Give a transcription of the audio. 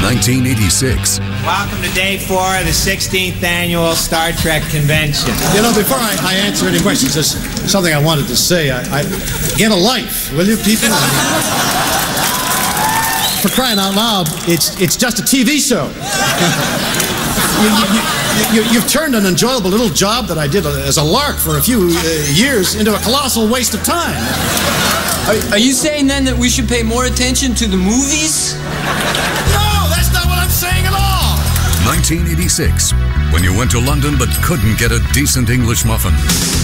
1986. Welcome to day 4 of the 16th annual Star Trek convention. You know, before I answer any questions, there's something I wanted to say. I get a life, will you, people? For crying out loud, it's just a TV show. You've turned an enjoyable little job that I did as a lark for a few years into a colossal waste of time. Are you saying then that we should pay more attention to the movies? No, that's not what I'm saying at all. 1986, when you went to London but couldn't get a decent English muffin.